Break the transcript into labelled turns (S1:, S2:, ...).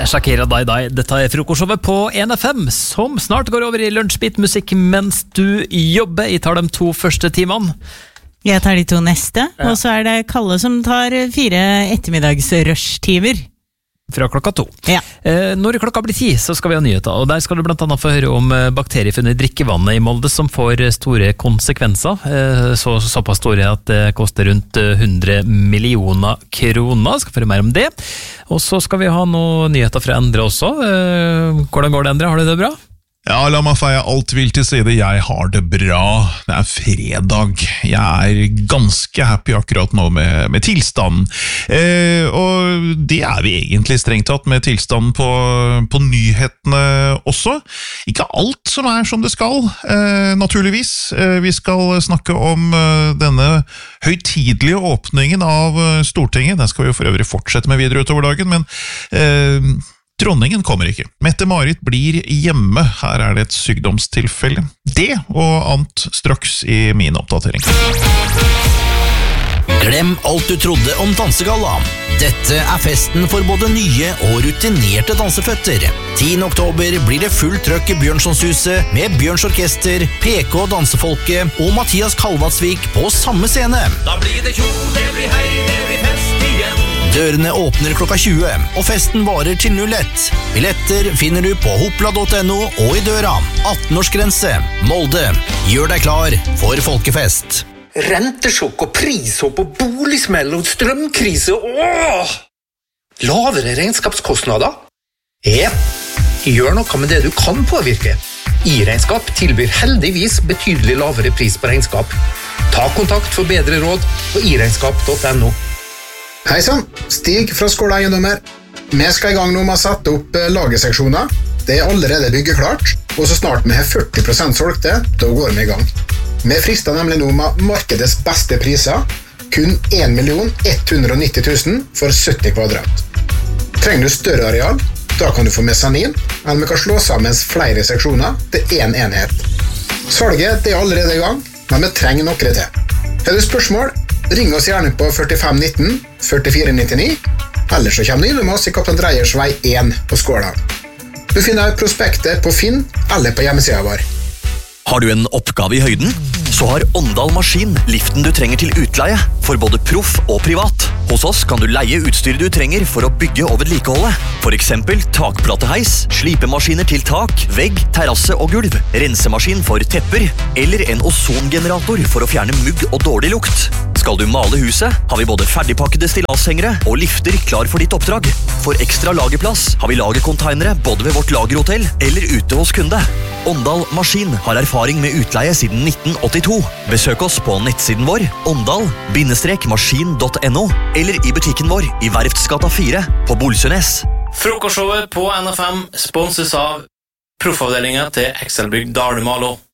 S1: Shakira Dai, dette frokostshowet på NFM, som snart går over i lunsjbit-musikk mens du jobber. Jeg tar de 2 første timene.
S2: Jeg tar de 2 neste, og så det Kalle som tar 4 ettermiddags-rush-timer.
S1: Fra klokka 2.
S2: Ja.
S1: Når klokka blir 10, så skal vi ha nyheter, og der skal du blant annet få høre om bakteriefunn i drikkevannet i Molde som får store konsekvenser, såpass store at det koster rundt 100 millioner kroner. Skal få høre mer om det. Og så skal vi ha noen nyheter fra Endre også. Hvordan går det, Endre? Har du det bra?
S3: Ja, la meg feie alt vil til side. Jeg har det bra. Det fredag. Jeg ganske happy akkurat nå med tilstanden. Og det vi egentlig strengt tatt med tilstanden på nyhetene også. Ikke alt som som det skal, naturligvis. Vi skal snakke om denne høytidelige åpningen av Stortinget. Den skal vi jo for øvrig fortsette med videre utover dagen, men dronningen kommer ikke. Mette-Marit blir hjemme. Her det et sykdomstilfelle. Det og annet straks i min oppdatering.
S4: Glem alt du trodde om dansegalla. Dette festen for både nye og rutinerte danseføtter. 10. oktober blir det full trøkk i Bjørnsonshuset med Bjørns Orkester, PK Dansefolket og Mathias Kalvatsvik på samme scene. Da blir det kjol, det blir hei, det blir fest igjen. Dørene åpner klokka 20, og festen varer til 01. Billetter finner du på hopla.no og i døra. 18-årsgrense. Molde. Gjør deg klar for folkefest.
S5: Rentesjokk og prishopp og boligsmell og strømkrise. Åh! Lavere regnskapskostnader? Gjør noe med det du kan påvirke. I-regnskap tilbyr heldigvis betydelig lavere pris på regnskap. Ta kontakt for bedre råd på iregnskap.no.
S6: Hei sann, Stig fra Skåla Eiendommer. Vi skal i gang nå med å sette opp lagerseksjoner. Det allerede byggeklart, og så snart vi har 40% solgte, da går vi i gang. Vi frister nemlig nå med markedets beste priser, kun 1 190 000 for 70 kvadrat. Trenger du større areal, da kan du få mesanin, eller vi kan slå sammen flere seksjoner til en enhet. Salget allerede i gang, men vi trenger noe til. Har du spørsmål? Ring oss gjerne på 45 19 44 99, eller så kommer du inn med oss i Kaptein Dreyers vei 1 på Skåla. Du finner prospektet på Finn eller på hjemmesiden vår.
S4: Har du en oppgave i høyden? Så har Åndal Maskin liften du trenger til utleie, for både proff og privat. Hos oss kan du leie utstyret du trenger for å bygge og vedlikeholde. For eksempel takplateheis, slipemaskiner til tak, vegg, terrasse og gulv, rensemaskin for tepper, eller en ozongenerator for å fjerne mugg og dårlig lukt. Skal du male huset, har vi både ferdigpakkede stillashengere og lifter klar for ditt oppdrag. For ekstra lagerplass har vi lagercontainere både ved vårt lagerhotell eller ute hos kunde. Åndal Maskin har erfaring med utleie siden 1982. Besøk oss på nettsiden vår, ondal-maskin.no, eller i butikken vår i Verftsgata 4 på Bolsønes.
S7: Frokostshowet på NFM sponses av proffavdelingen til Excelbygg Dalumalo.